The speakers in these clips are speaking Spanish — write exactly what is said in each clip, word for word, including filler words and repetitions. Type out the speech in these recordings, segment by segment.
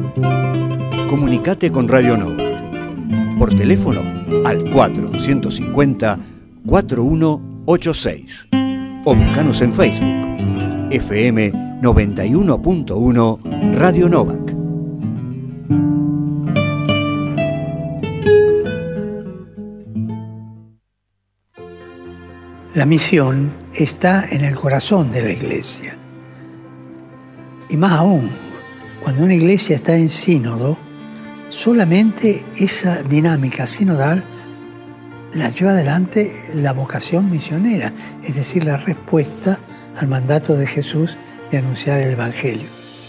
Comunicate con Radio Nova. Por teléfono al cuatro cinco cero, cuatro uno ocho seis. O buscanos en Facebook. F M noventa y uno punto uno Radio Novak. La misión está en el corazón de la iglesia. Y más aún, cuando una iglesia está en sínodo, solamente esa dinámica sinodal la lleva adelante la vocación misionera, es decir, la respuesta al mandato de Jesús de anunciar el Evangelio.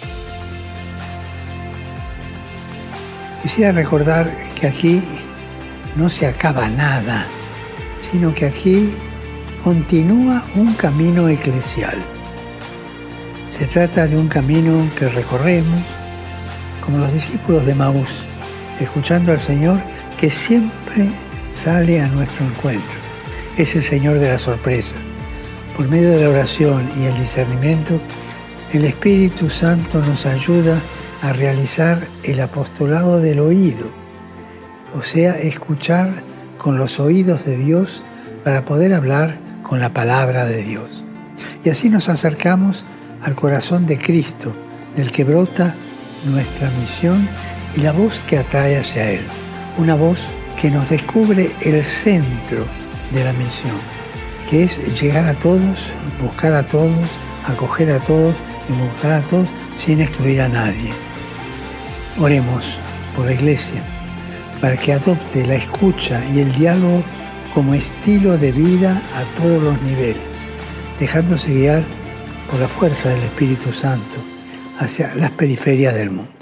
Quisiera recordar que aquí no se acaba nada, sino que aquí continúa un camino eclesial. Se trata de un camino que recorremos como los discípulos de Maús, escuchando al Señor que siempre sale a nuestro encuentro. Es el Señor de la sorpresa. Por medio de la oración y el discernimiento, el Espíritu Santo nos ayuda a realizar el apostolado del oído, o sea, escuchar con los oídos de Dios para poder hablar con la palabra de Dios. Y así nos acercamos al corazón de Cristo, del que brota nuestra misión y la voz que atrae hacia Él. Una voz que nos descubre el centro de la misión, que es llegar a todos, buscar a todos, acoger a todos y buscar a todos sin excluir a nadie. Oremos por la Iglesia, para que adopte la escucha y el diálogo como estilo de vida a todos los niveles, dejándose guiar por la fuerza del Espíritu Santo hacia las periferias del mundo.